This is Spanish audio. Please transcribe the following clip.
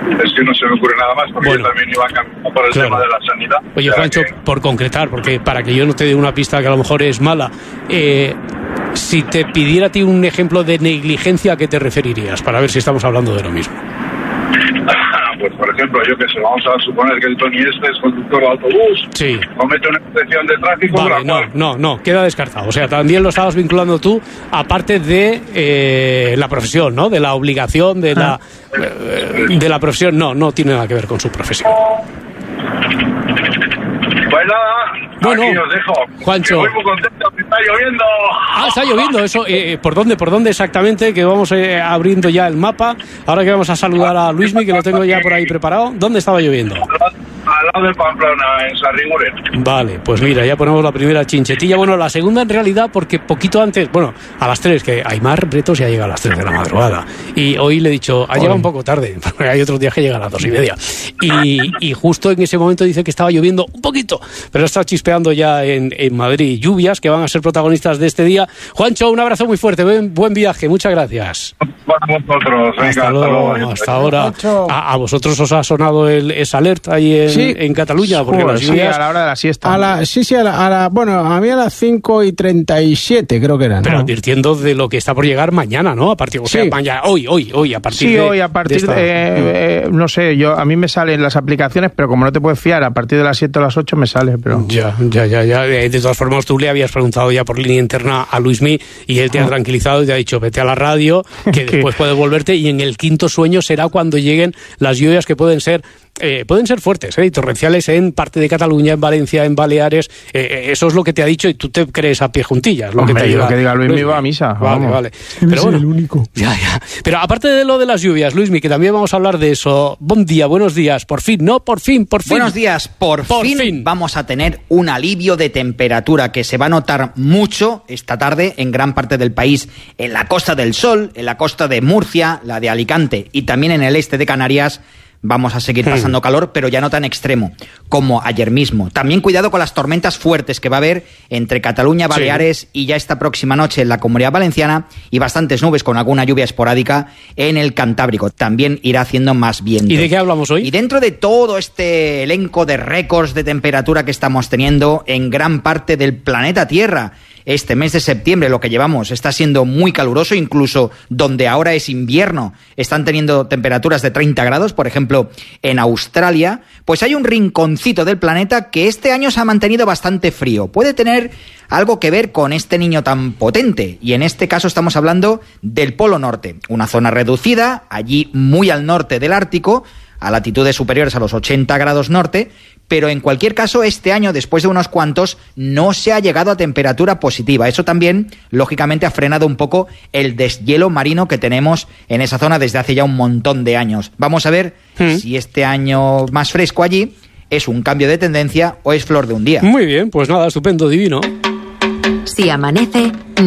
Es que no se me ocurre nada más, porque yo también iba a cambiar por el tema de la sanidad. Oye, Juancho, por concretar, porque para que yo no te dé una pista que a lo mejor es mala, si te pidiera a ti un ejemplo de negligencia, ¿a qué te referirías? Para ver si estamos hablando de lo mismo. Pues, por ejemplo, yo que sé, vamos a suponer que el Tony es conductor de autobús, sí, comete una excepción de tráfico. Vale, no, queda descartado. O sea, también lo estabas vinculando tú, aparte de la profesión, ¿no? De la obligación, de la profesión. No tiene nada que ver con su profesión. Pues nada, bueno, aquí os dejo. Juancho. Estoy muy contento, que está lloviendo. Está lloviendo, eso. ¿Por dónde exactamente? Que vamos abriendo ya el mapa. Ahora que vamos a saludar a Luismi, que lo tengo ya por ahí preparado. ¿Dónde estaba lloviendo? Al lado de Pamplona, en Sarriguren. Vale, pues mira, ya ponemos la primera chinchetilla. Bueno, la segunda en realidad, porque poquito antes, a las 3, que Aimar Bretos ya llega a las 3 de la madrugada. Y hoy le he dicho, ha llegado un poco tarde, porque hay otros días que llegan a las 2:30. Y justo en ese momento dice que estaba lloviendo un poquito, pero está chispeando ya en Madrid. Lluvias que van a ser protagonistas de este día. Juancho, un abrazo muy fuerte, buen viaje, muchas gracias. Para vosotros, venga, hasta luego, hasta ahora. A vosotros os ha sonado esa alerta ahí en Cataluña, porque las lluvias... a la hora de la siesta. Bueno, a mí a las 5:37 creo que era, ¿no? Pero advirtiendo de lo que está por llegar mañana, ¿no? A partir, mañana, hoy, a partir de... Sí, hoy a partir de no sé, a mí me salen las aplicaciones, pero como no te puedes fiar, a partir de las 7 o las 8 me sale, pero... Ya. De todas formas, tú le habías preguntado ya por línea interna a Luismi y él te ha tranquilizado y te ha dicho, vete a la radio, que después puedes volverte, y en el quinto sueño será cuando lleguen las lluvias que pueden ser fuertes, y torrenciales en parte de Cataluña, en Valencia, en Baleares. Eso es lo que te ha dicho y tú te crees a pie juntillas. Lo que te ayuda. Lo que diga Luismi va a misa. Vale. Pero bueno, el único. Ya. Pero aparte de lo de las lluvias, Luismi, que también vamos a hablar de eso. Buen día, buenos días. Por fin. Buenos días. Por fin vamos a tener un alivio de temperatura que se va a notar mucho esta tarde en gran parte del país, en la Costa del Sol, en la costa de Murcia, la de Alicante y también en el este de Canarias. Vamos a seguir pasando calor, pero ya no tan extremo como ayer mismo. También cuidado con las tormentas fuertes que va a haber entre Cataluña, Baleares y ya esta próxima noche en la Comunidad Valenciana, y bastantes nubes con alguna lluvia esporádica en el Cantábrico. También irá haciendo más viento. ¿Y de qué hablamos hoy? Y dentro de todo este elenco de récords de temperatura que estamos teniendo en gran parte del planeta Tierra, este mes de septiembre, lo que llevamos, está siendo muy caluroso, incluso donde ahora es invierno, están teniendo temperaturas de 30 grados, por ejemplo, en Australia. Pues hay un rinconcito del planeta que este año se ha mantenido bastante frío. Puede tener algo que ver con este niño tan potente, y en este caso estamos hablando del Polo Norte, una zona reducida, allí muy al norte del Ártico, a latitudes superiores a los 80 grados norte, pero en cualquier caso este año, después de unos cuantos, no se ha llegado a temperatura positiva. Eso también, lógicamente, ha frenado un poco el deshielo marino que tenemos en esa zona desde hace ya un montón de años. Vamos a ver si este año más fresco allí es un cambio de tendencia o es flor de un día. Muy bien, pues nada, estupendo, divino. Si amanece,